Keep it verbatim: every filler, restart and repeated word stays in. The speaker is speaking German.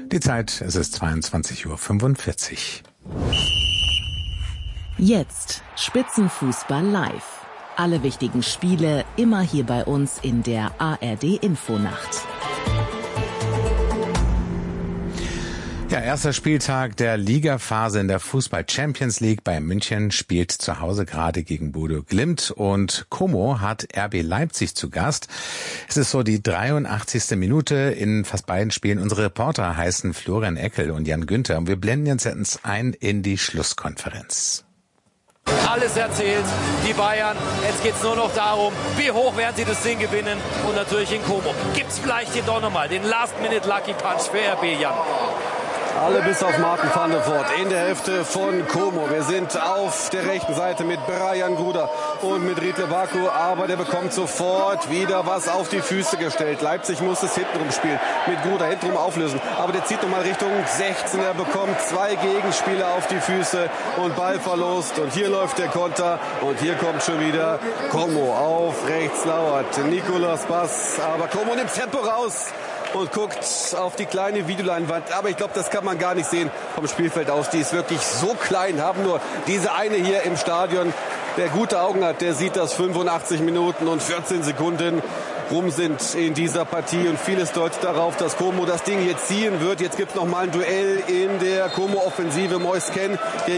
Die Zeit, es ist zweiundzwanzig Uhr fünfundvierzig. Jetzt Spitzenfußball live. Alle wichtigen Spiele immer hier bei uns in der A R D-Infonacht. Ja, erster Spieltag der Ligaphase in der Fußball-Champions League. Bayern München spielt zu Hause gerade gegen Bodo Glimt und Como hat R B Leipzig zu Gast. Es ist so die dreiundachtzigste Minute in fast beiden Spielen. Unsere Reporter heißen Florian Eckel und Jan Günther und wir blenden jetzt ein in die Schlusskonferenz. Alles erzählt, die Bayern. Jetzt geht es nur noch darum, wie hoch werden sie das Ding gewinnen. Und natürlich in Como. Gibt es vielleicht hier doch nochmal den Last-Minute-Lucky-Punch für R B, Jan? Alle bis auf Martin van der Voort in der Hälfte von Como. Wir sind auf der rechten Seite mit Brian Gruder und mit Riedle Baku, aber der bekommt sofort wieder was auf die Füße gestellt. Leipzig muss es hintenrum spielen, mit Gruder hintenrum auflösen, aber der zieht nochmal Richtung sechzehn. Er bekommt zwei Gegenspieler auf die Füße und Ball verlost. Und hier läuft der Konter und hier kommt schon wieder Como auf rechts lauert Nicolas Bass, aber Como nimmt Tempo raus und guckt auf die kleine Videoleinwand. Aber ich glaube, das kann man gar nicht sehen vom Spielfeld aus. Die ist wirklich so klein, haben nur diese eine hier im Stadion. Wer gute Augen hat, der sieht, dass fünfundachtzig Minuten und vierzehn Sekunden rum sind in dieser Partie. Und vieles deutet darauf, dass Como das Ding jetzt ziehen wird. Jetzt gibt es noch mal ein Duell in der Como-Offensive. Moise Kean gegen